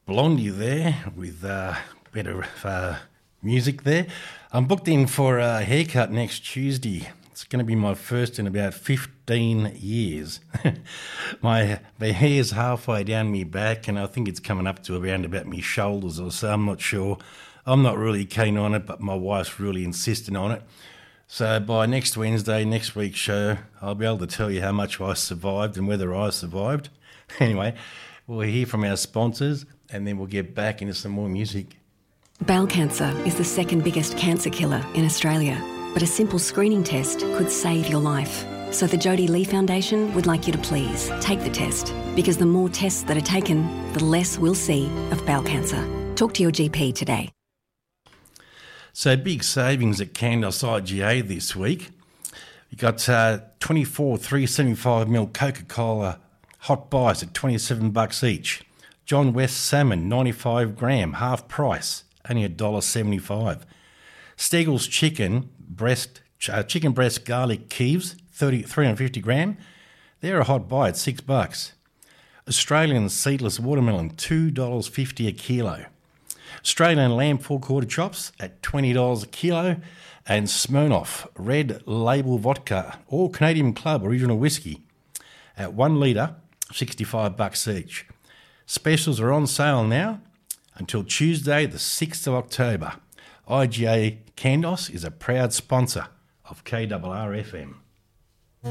Blondie there with a bit of music there. I'm booked in for a haircut next Tuesday. It's going to be my first in about 15 years. My hair's halfway down my back and I think it's coming up to around about my shoulders or so. I'm not sure. I'm not really keen on it, but my wife's really insisting on it. So by next Wednesday, next week's show, I'll be able to tell you how much I survived and whether I survived. Anyway, we'll hear from our sponsors and then we'll get back into some more music. Bowel cancer is the second biggest cancer killer in Australia, but a simple screening test could save your life. So the Jodie Lee Foundation would like you to please take the test, because the more tests that are taken, the less we'll see of bowel cancer. Talk to your GP today. So big savings at Candos IGA this week. You got 24 375ml Coca-Cola hot buys at $27 each. John West salmon, 95 gram, half price, only $1.75. Steagall's chicken breast garlic Kieves, 350 gram. They're a hot buy at $6. Australian seedless watermelon, $2.50 a kilo. Australian lamb 4-quarter chops at $20 a kilo. And Smirnoff Red Label Vodka, all Canadian Club original whiskey, at 1 litre, $65 each. Specials are on sale now until Tuesday the 6th of October. IGA Candos is a proud sponsor of KRRFM.